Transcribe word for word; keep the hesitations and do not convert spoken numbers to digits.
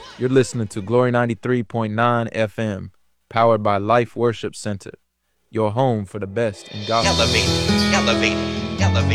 You're listening to Glory ninety-three point nine F M, powered by Life Worship Center, your home for the best in gospel. Elevate, elevate, elevate.